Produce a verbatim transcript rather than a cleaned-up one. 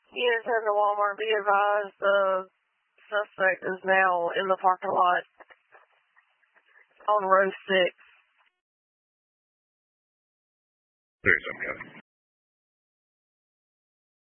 Unit ten to Walmart, be advised the suspect is now in the parking lot on row six. There's some guy.